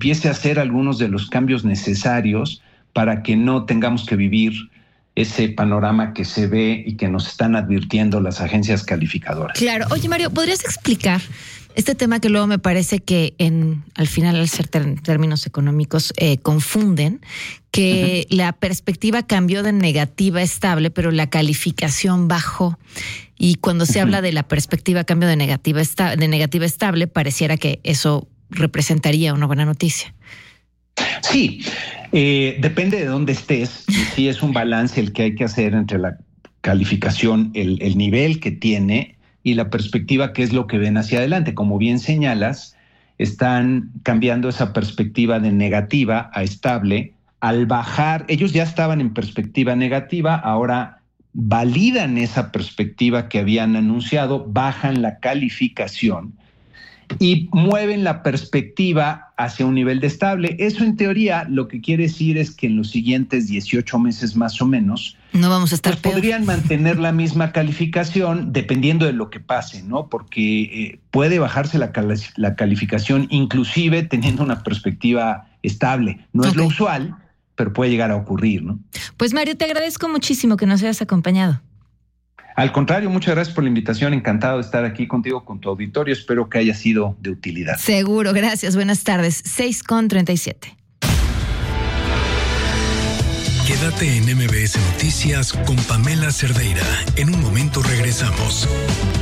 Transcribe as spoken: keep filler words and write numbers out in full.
empiece a hacer algunos de los cambios necesarios para que no tengamos que vivir ese panorama que se ve y que nos están advirtiendo las agencias calificadoras. Claro. Oye, Mario, ¿podrías explicar este tema que luego me parece que en al final, al ser ter- términos económicos, eh, confunden, que uh-huh. la perspectiva cambió de negativa a estable, pero la calificación bajó? Y cuando se uh-huh. habla de la perspectiva cambio de negativa, esta- de negativa a estable, pareciera que eso representaría una buena noticia. Sí, eh, depende de dónde estés. Sí, es un balance el que hay que hacer entre la calificación, el, el nivel que tiene y la perspectiva, que es lo que ven hacia adelante. Como bien señalas, están cambiando esa perspectiva de negativa a estable. Al bajar, ellos ya estaban en perspectiva negativa, ahora validan esa perspectiva que habían anunciado, bajan la calificación y mueven la perspectiva hacia un nivel de estable. Eso, en teoría, lo que quiere decir es que en los siguientes dieciocho meses más o menos no vamos a estar pues podrían mantener la misma calificación dependiendo de lo que pase, ¿no? Porque eh, puede bajarse la, cal- la calificación inclusive teniendo una perspectiva estable. No okay. es lo usual, pero puede llegar a ocurrir, ¿no? Pues, Mario, te agradezco muchísimo que nos hayas acompañado. Al contrario, muchas gracias por la invitación. Encantado de estar aquí contigo, con tu auditorio. Espero que haya sido de utilidad. Seguro, gracias. Buenas tardes. seis con treinta y siete. Quédate en M B S Noticias con Pamela Cerdeira. En un momento regresamos.